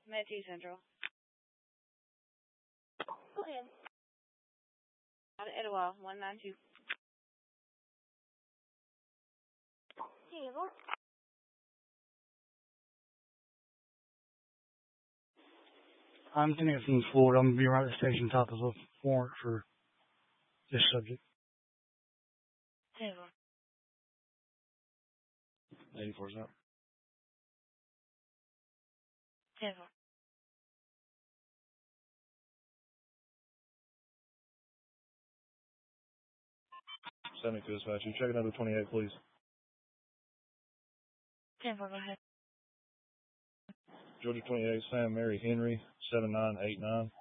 Med-2 Central. Go ahead. Out of Etowah, 192. Handle. I'm Dennis from Florida. I'm going to be right at the station top of a warrant for this subject. Handle. 84's up. Handle. 72 dispatch. You check another 28, please. Handle, go ahead. Georgia 28, Sam Mary Henry, 7989.